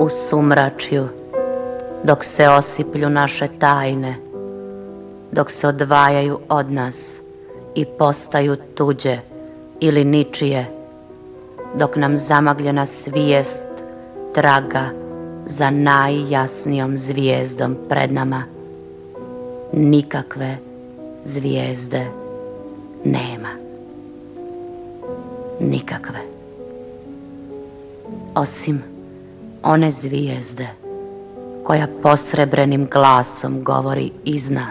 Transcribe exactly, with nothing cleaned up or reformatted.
u sumračju, dok se osiplju naše tajne, dok se odvajaju od nas i postaju tuđe ili ničije, dok nam zamagljena svijest traga za najjasnijom zvijezdom pred nama, nikakve zvijezde nema. Nikakve. Osim one zvijezde koja posrebrenim glasom govori iz nas.